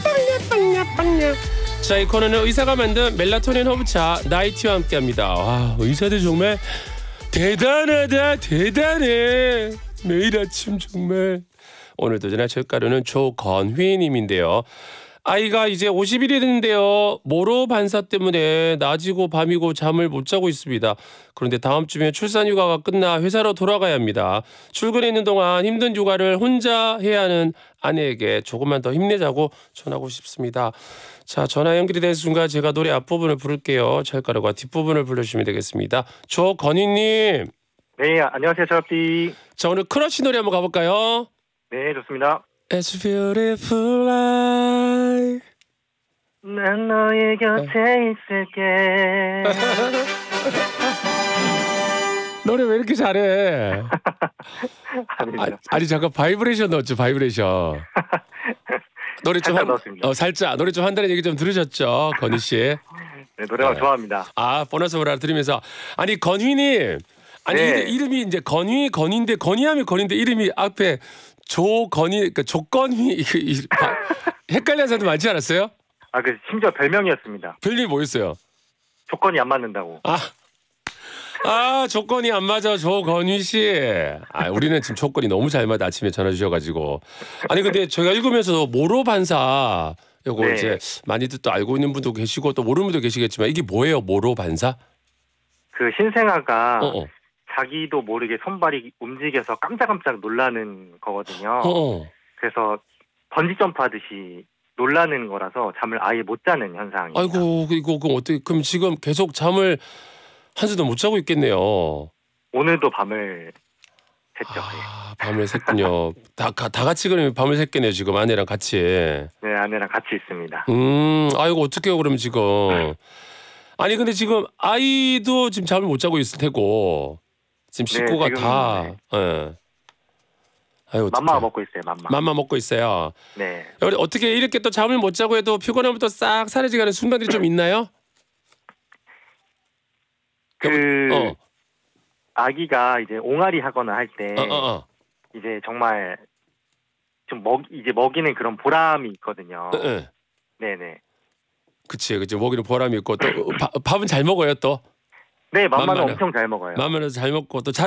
자, 이 코너는 의사가 만든 멜라토닌 허브차 나이티와 함께합니다. 와, 의사들 정말 대단하다, 대단해. 매일 아침 정말. 오늘도 전화 철가루는 조건휘님인데요. 아이가 이제 50일이 됐는데요. 모로 반사 때문에 낮이고 밤이고 잠을 못 자고 있습니다. 그런데 다음 주면 출산휴가가 끝나 회사로 돌아가야 합니다. 출근해 있는 동안 힘든 육아를 혼자 해야 하는 아내에게 조금만 더 힘내자고 전하고 싶습니다. 자, 전화 연결이 된 순간 제가 노래 앞부분을 부를게요. 찰가루가 뒷부분을 불러주시면 되겠습니다. 조건희님. 네, 안녕하세요, 저비. 자, 오늘 크러쉬 노래 한번 가볼까요? 네, 좋습니다. It's beautiful life. 난 너의 곁에 있을게. 노래 왜 이렇게 잘해? 아니 잠깐 바이브레이션 넣었죠, 바이브레이션. 노래 좀 살짝 넣었습니다. 살짝 노래 좀 한다는 얘기 좀 들으셨죠, 건희 씨? 네, 노래방 좋아합니다. 아, 보너스 하나 들으면서 아니 건휘님, 아니 네. 이름이 이제 건희인데 건희하면 건희인데 이름이 앞에 조건희, 그러니까 조건휘 헷갈리는 사람도 많지 않았어요? 아, 그 심지어 별명이었습니다. 별명이 뭐였어요? 조건이 안 맞는다고. 조건이 안 맞아, 조건희 씨. 아, 우리는 지금 조건이 너무 잘 맞아. 아침에 전화 주셔가지고. 아니 근데 저희가 읽으면서 모로 반사 요거 네. 이제 많이들 또 알고 있는 분도 계시고 또 모르는 분도 계시겠지만 이게 뭐예요, 모로 반사? 그 신생아가 어어. 자기도 모르게 손발이 움직여서 깜짝깜짝 놀라는 거거든요. 어어. 그래서 번지점프 하듯이 놀라는 거라서 잠을 아예 못 자는 현상입니다. 아이고, 이거 그럼 어떻게? 그럼 지금 계속 잠을 한숨도 못 자고 있겠네요. 오늘도 밤을 샜죠. 아, 밤을 샜군요. 다 같이 그러면 밤을 샜겠네요, 지금 아내랑 같이. 네, 아내랑 같이 있습니다. 아이고, 어떡해요, 그럼 지금. 아니, 근데 지금 아이도 지금 잠을 못 자고 있을 테고, 지금 식구가 지금, 다, 네. 예. 아유, 맘마 먹고 있어요, 맘마. 맘마 먹고 있어요. 네. 우리 어떻게 이렇게 또 잠을 못 자고 해도 피곤하면 또 싹 사라지게 하는 순간들이 좀 있나요? 아기가 이제 옹알이 하거나 할 때 이제 정말 좀 이제 먹이는 그런 보람이 있거든요. 네네. 그치, 먹이는 보람이 있고 또 밥은 잘 먹어요 또. 네, 맘마는 맘마는. 엄청 잘 먹어요. 맘마는 잘 먹고 또